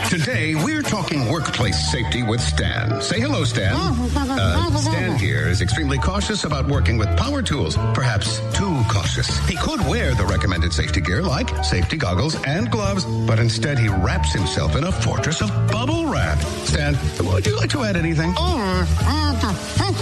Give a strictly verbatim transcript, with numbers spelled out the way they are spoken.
Today, we're talking workplace safety with Stan. Say hello, Stan. Uh, Stan here is extremely cautious about working with power tools, perhaps too cautious. He could wear the recommended safety gear like safety goggles and gloves, but instead he wraps himself in a fortress of bubble wrap. Stan, would you like to add anything?